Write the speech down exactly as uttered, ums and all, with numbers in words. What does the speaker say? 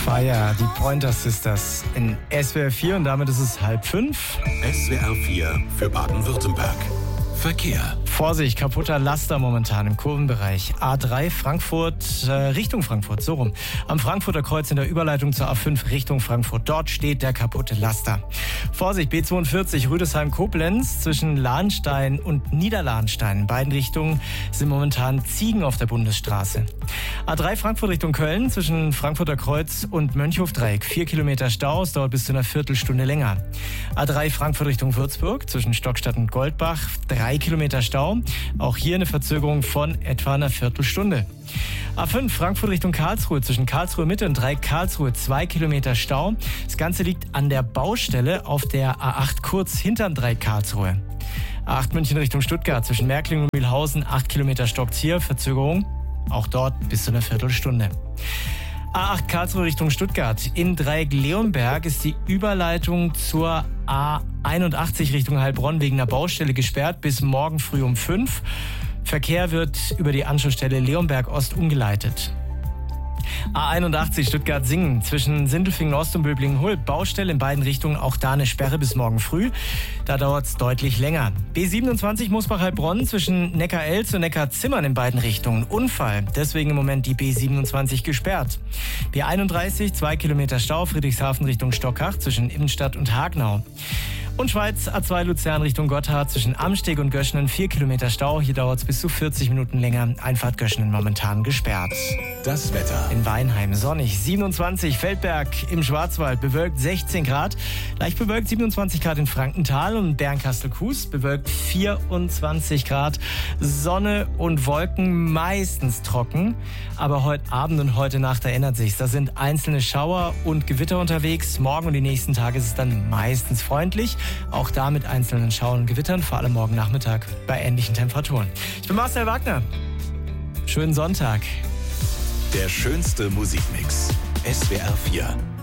Fire, die Pointer Sisters in S W R vier und damit ist es halb fünf. S W R vier für Baden-Württemberg. Verkehr. Vorsicht, kaputter Laster momentan im Kurvenbereich. A drei Frankfurt, äh, Richtung Frankfurt, so rum. Am Frankfurter Kreuz in der Überleitung zur A fünf Richtung Frankfurt. Dort steht der kaputte Laster. Vorsicht, B zweiundvierzig Rüdesheim-Koblenz zwischen Lahnstein und Niederlahnstein. In beiden Richtungen sind momentan Ziegen auf der Bundesstraße. A drei Frankfurt Richtung Köln zwischen Frankfurter Kreuz und Mönchhofdreieck. Vier Kilometer Stau, es dauert bis zu einer Viertelstunde länger. A drei Frankfurt Richtung Würzburg zwischen Stockstadt und Goldbach. Drei Kilometer Stau. Auch hier eine Verzögerung von etwa einer Viertelstunde. A fünf Frankfurt Richtung Karlsruhe zwischen Karlsruhe Mitte und Dreieck Karlsruhe. Zwei Kilometer Stau. Das Ganze liegt an der Baustelle auf der A acht kurz hinterm Dreieck Karlsruhe. A acht München Richtung Stuttgart zwischen Märklingen und Mühlhausen. Acht Kilometer stockt hier. Verzögerung auch dort bis zu einer Viertelstunde. A acht Karlsruhe Richtung Stuttgart. In Dreieck Leonberg ist die Überleitung zur A einundachtzig Richtung Heilbronn wegen einer Baustelle gesperrt bis morgen früh um fünf. Verkehr wird über die Anschlussstelle Leonberg Ost umgeleitet. A einundachtzig Stuttgart-Singen zwischen Sindelfingen Ost und Böblingen-Hulb. Baustelle in beiden Richtungen, auch da eine Sperre bis morgen früh. Da dauert es deutlich länger. B siebenundzwanzig Mosbach-Heilbronn zwischen Neckar-Elz und Neckar-Zimmern in beiden Richtungen. Unfall, deswegen im Moment die B siebenundzwanzig gesperrt. B einunddreißig, zwei Kilometer Stau, Friedrichshafen Richtung Stockach zwischen Immenstadt und Hagnau. Und Schweiz, A zwei Luzern Richtung Gotthard zwischen Amsteg und Göschenen, vier Kilometer Stau. Hier dauert es bis zu vierzig Minuten länger. Einfahrt Göschenen momentan gesperrt. Das Wetter. In Weinheim sonnig, siebenundzwanzig, Feldberg im Schwarzwald bewölkt sechzehn Grad. Leicht bewölkt siebenundzwanzig Grad in Frankenthal und Bernkastel-Kues bewölkt vierundzwanzig Grad. Sonne und Wolken meistens trocken. Aber heute Abend und heute Nacht ändert sich's. Da sind einzelne Schauer und Gewitter unterwegs. Morgen und die nächsten Tage ist es dann meistens freundlich. Auch da mit einzelnen Schauern und Gewittern, vor allem morgen Nachmittag bei ähnlichen Temperaturen. Ich bin Marcel Wagner. Schönen Sonntag. Der schönste Musikmix. S W R vier.